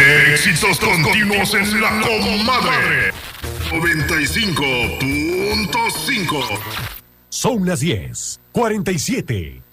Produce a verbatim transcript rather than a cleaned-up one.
Éxitos continuos en la comadre. noventa y cinco punto cinco. Son las diez, cuarenta y siete.